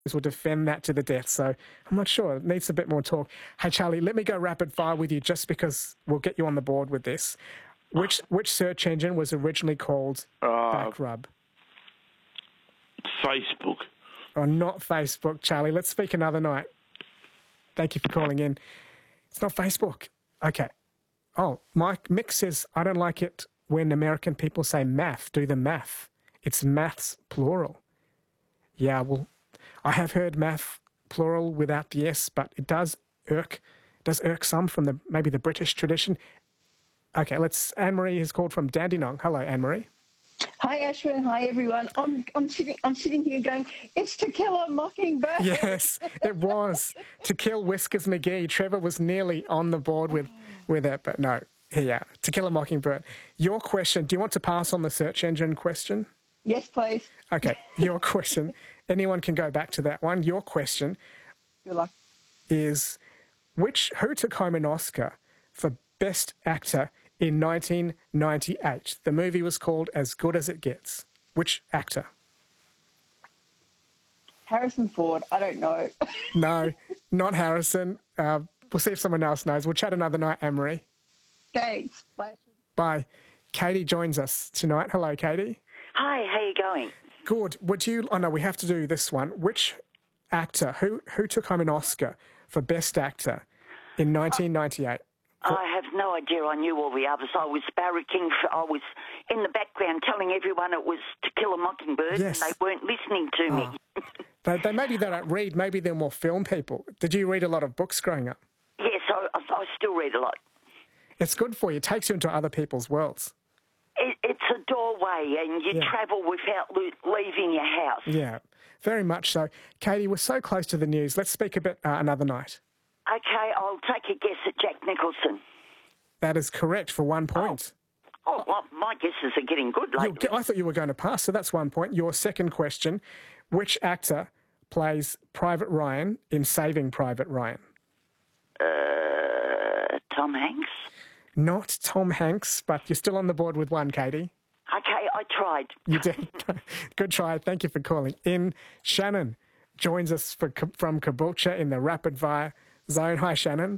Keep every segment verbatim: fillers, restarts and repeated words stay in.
will defend that to the death. So I'm not sure. It needs a bit more talk. Hey, Charlie, let me go rapid fire with you just because we'll get you on the board with this. Which which search engine was originally called Uh, Backrub? Facebook. Oh, not Facebook, Charlie. Let's speak another night. Thank you for calling in. It's not Facebook. Okay. Oh, Mike Mick says, I don't like it when American people say math, do the math. It's maths plural. Yeah, well, I have heard math plural without the S, but it does irk, does irk some from the maybe the British tradition. Okay, let's. Anne-Marie has called from Dandenong. Hello, Anne-Marie. Hi, Ashwin. Hi, everyone. I'm I'm sitting I'm sitting here going, it's To Kill a Mockingbird. Yes, it was To Kill Whiskers McGee. Trevor was nearly on the board with, with it, but no. Yeah, To Kill a Mockingbird. Your question, do you want to pass on the search engine question? Yes, please. Okay, your question. Anyone can go back to that one. Your question Good luck. is, which who took home an Oscar for Best Actor in nineteen ninety-eight? The movie was called As Good as It Gets. Which actor? Harrison Ford. I don't know. No, not Harrison. Uh, we'll see if someone else knows. We'll chat another night, Anne-Marie. Thanks. Bye. Bye. Katie joins us tonight. Hello, Katie. Hi, how you going? Good. Would you... Oh, no, we have to do this one. Which actor, who, who took home an Oscar for Best Actor in nineteen ninety-eight? I have no idea. I knew all the others. I was barracking. For, I was in the background telling everyone it was To Kill a Mockingbird, Yes. and they weren't listening to me. Oh. They, they maybe they don't read. Maybe they're more film people. Did you read a lot of books growing up? Yes, I, I still read a lot. It's good for you. It takes you into other people's worlds. It, it's a doorway, and you Yeah. travel without lo- leaving your house. Yeah, very much so. Katie, we're so close to the news. Let's speak a bit uh, another night. Okay, I'll take a guess at Jack Nicholson. That is correct for one point. Oh, well, my guesses are getting good You'll lately. get- I thought you were going to pass, so that's one point. Your second question, which actor plays Private Ryan in Saving Private Ryan? Uh, Tom Hanks? Not Tom Hanks, but you're still on the board with one, Katie. Okay, I tried. You did. Good try. Thank you for calling in. Shannon joins us for, from Caboolture in the Rapid Fire Zone. Hi, Shannon.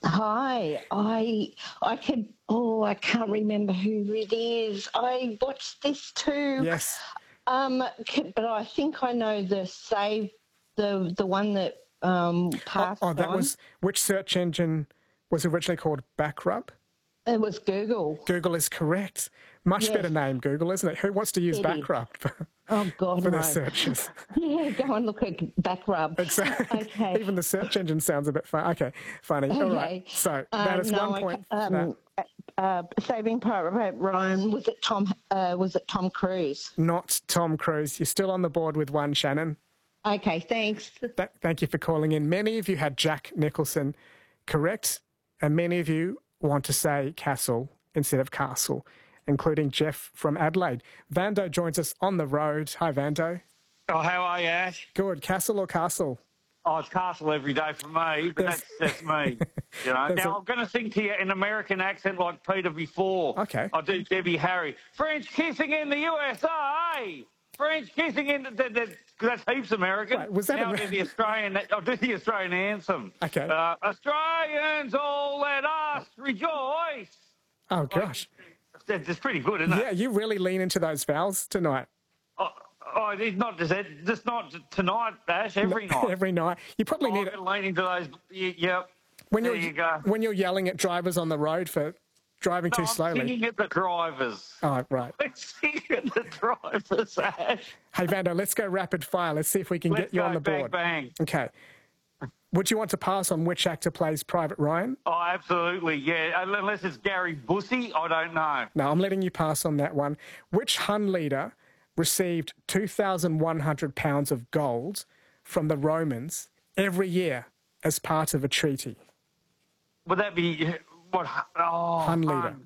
Hi, I I can oh I can't remember who it is. I watched this too. Yes. Um, c- but I think I know the save the the one that um Oh, passed oh, that on. was which search engine was originally called Backrub? It was Google. Google is correct. Much Yes. better name, Google, isn't it? Who wants to use It is. Backrub for, Oh God, for no. their searches? Yeah, go and look at Backrub. Exactly. Okay. Even the search engine sounds a bit fun. Okay, funny. All right. Okay. So that Um, is no, one I point. ca- for um, that. uh, Saving Private Ryan, was it Tom? Uh, was it Tom Cruise? Not Tom Cruise. You're still on the board with one, Shannon. Okay, thanks. Th- thank you for calling in. Many of you had Jack Nicholson correct, and many of you want to say Castle instead of Castle, including Jeff from Adelaide. Vando joins us on the road. Hi, Vando. Oh, how are you, Ash? Good. Castle or Castle? Oh, it's Castle every day for me, but There's- that's, that's me. You know. There's Now, a- I'm going to sing to you in American accent like Peter before. Okay. I do Debbie Harry. French kissing in the U S A! French kissing in the... the, the that's heaps American. Wait, was that now a- I'll do the Australian... I'll do the Australian anthem. Okay. Uh, Australians, all let us rejoice! Oh, gosh. That's, that's pretty good, isn't it? Yeah, you really lean into those vowels tonight. Oh, oh, it's not just, that- just not tonight, Ash, every night. Every night. You probably Oh, need I'm it going to lean into those... y- Yep. when there you're you go. when you're yelling at drivers on the road for driving No, too I'm slowly. singing at the drivers. Oh, right. I'm singing at the drivers, Ash. Hey, Vando, let's go rapid fire. Let's see if we can Let's get you go, on the bang, board. bang. Okay. Would you want to pass on which actor plays Private Ryan? Oh, absolutely, yeah. Unless it's Gary Busey, I don't know. No, I'm letting you pass on that one. Which Hun leader received two thousand one hundred pounds of gold from the Romans every year as part of a treaty? Would that be what? Oh, Hun leader. Hun.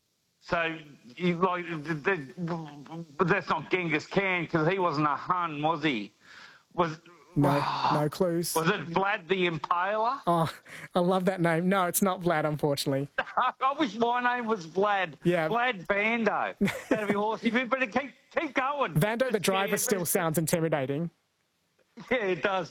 So, you like, th- th- but that's not Genghis Khan because he wasn't a Hun, was he? Was No, no clues. was it Vlad the Impaler? Oh, I love that name. No, it's not Vlad, unfortunately. I wish my name was Vlad. Yeah. Vlad Bando. That'd be awesome. But keep keep going. Vando the Yeah, driver still but- sounds intimidating. Yeah, it does.